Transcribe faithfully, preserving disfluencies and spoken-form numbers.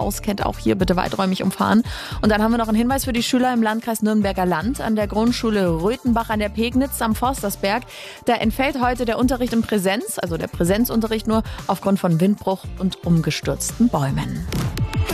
auskennt, auch hier bitte weiträumig umfahren. Und dann haben wir noch einen Hinweis für die Schüler im Landkreis Nürnberger Land an der Grundschule Röthenbach an der Pegnitz am Forstersberg. Da entfällt heute der Unterricht in Präsenz, also der Präsenzunterricht nur aufgrund von Windbruch und umgestürzten Bäumen.